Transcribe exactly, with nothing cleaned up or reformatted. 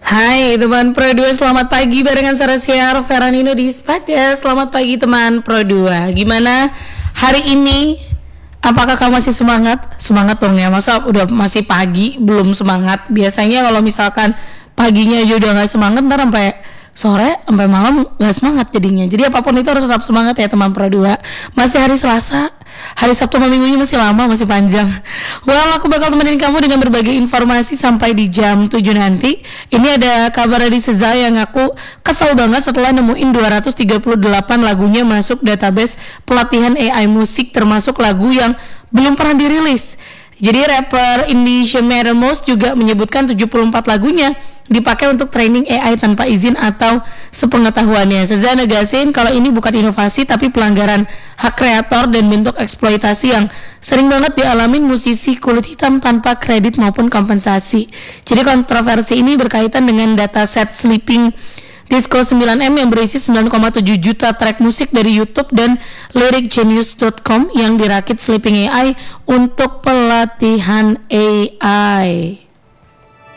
Hai teman Pro dua, selamat pagi barengan Sarah Siar Veranino di Spada. Selamat pagi teman Pro dua. Gimana hari ini? Apakah kamu masih semangat? Semangat dong ya, masa udah masih pagi belum semangat? Biasanya kalau misalkan paginya aja udah gak semangat, ntar sampai sore sampai malam gak semangat jadinya. Jadi apapun itu harus tetap semangat ya teman Pro dua. Masih hari Selasa, hari Sabtu sama Minggunya masih lama, masih panjang. Well, aku bakal temenin kamu dengan berbagai informasi sampai di jam tujuh nanti. Ini ada kabar dari Seza yang aku kesel banget setelah nemuin dua ratus tiga puluh delapan lagunya masuk database pelatihan A I musik, termasuk lagu yang belum pernah dirilis. Jadi rapper Indonesia Mattermost juga menyebutkan tujuh puluh empat lagunya dipakai untuk training A I tanpa izin atau sepengetahuannya. Seza negasin kalau ini bukan inovasi tapi pelanggaran hak kreator dan bentuk eksploitasi yang sering banget dialamin musisi kulit hitam tanpa kredit maupun kompensasi. Jadi kontroversi ini berkaitan dengan dataset Sleeping Disco sembilan M yang berisi sembilan koma tujuh juta track musik dari YouTube dan lyric genius dot com yang dirakit Sleeping A I untuk pelatihan A I.